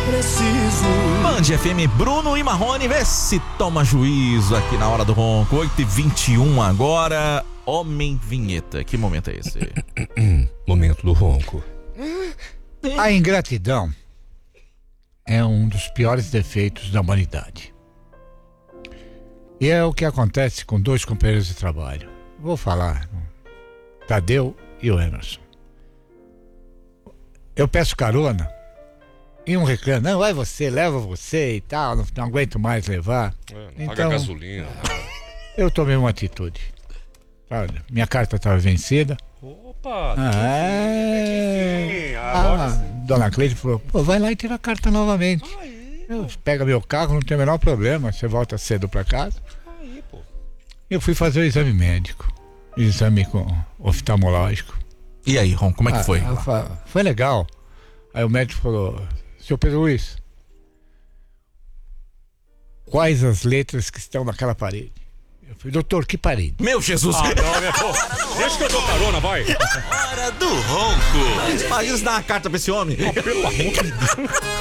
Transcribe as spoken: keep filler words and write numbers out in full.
preciso. Band F M, Bruno e Marrone, vê se toma juízo aqui na hora do ronco. oito e vinte e um agora. Homem Vinheta, que momento é esse? Momento do ronco. A ingratidão é um dos piores defeitos da humanidade. E é o que acontece com dois companheiros de trabalho. Vou falar, Tadeu e o Emerson. Eu peço carona e um reclama, não, vai você, leva você e tal, não, não aguento mais levar. É, não então, paga gasolina. Eu tomei uma atitude. Olha, minha carta estava vencida. Opa! Ah, é... Agora A dona Cleide falou, pô, vai lá e tira a carta novamente. Aí, Eu, pega meu carro, não tem o menor problema, você volta cedo pra casa. aí, pô. Eu fui fazer o exame médico, exame com oftalmológico. E aí, Ron, como é que Ah, foi? eu fa- Foi legal. Aí o médico falou, senhor Pedro Luiz, quais as letras que estão naquela parede? Eu falei, doutor, que parede? Meu Jesus! Ah, não, né, pô? Deixa que eu dou carona, vai. Hora do ronco! Imagina se dar uma carta pra esse homem. Pelo amor de Deus.